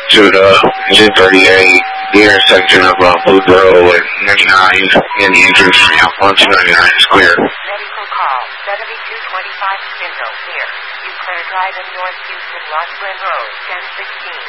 to the engine 38, the intersection of Blue Grove and 99, and the entrance ramp onto 99 is clear. Medical call, 7225 Spindle, here. You clear driving North Houston, Lost Glen Road, 1016.